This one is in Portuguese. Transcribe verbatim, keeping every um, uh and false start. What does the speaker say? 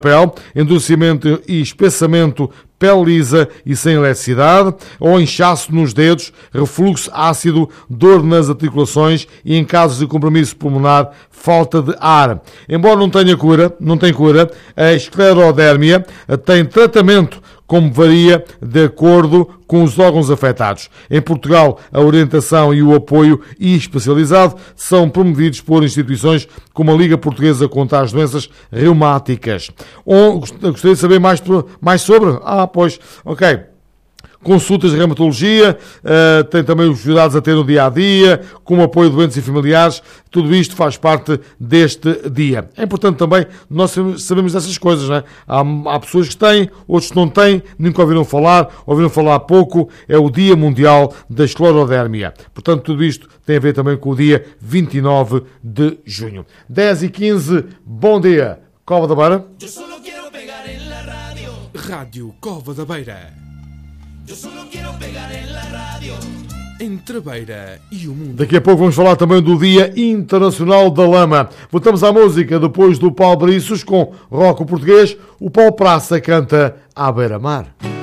pele, endurecimento e espessamento, pele lisa e sem eletricidade, ou inchaço nos dedos, refluxo ácido, dor nas articulações e, em casos de compromisso pulmonar, falta de ar. Embora não tenha cura, não tem cura, a esclerodérmia tem tratamento, como varia de acordo com os órgãos afetados. Em Portugal, a orientação e o apoio especializado são promovidos por instituições como a Liga Portuguesa contra as Doenças Reumáticas. Gostaria de saber mais, mais sobre? Ah, pois, ok. Consultas de reumatologia, uh, tem também os cuidados a ter no dia-a-dia, como apoio de doentes e familiares, tudo isto faz parte deste dia. É importante também nós sabemos dessas coisas, não é? Há, há pessoas que têm, outros que não têm, nunca ouviram falar, ouviram falar há pouco, é o Dia Mundial da Esclerodérmia. Portanto, tudo isto tem a ver também com o dia vinte e nove de junho. dez e quinze, bom dia, Cova da Beira. Rádio Cova da Beira. Eu só quero pegar en la radio. Entre a Beira e o mundo. Daqui a pouco vamos falar também do Dia Internacional da Lama. Voltamos à música depois do Paulo Briços com rock português. O Paulo Praça canta À Beira-Mar.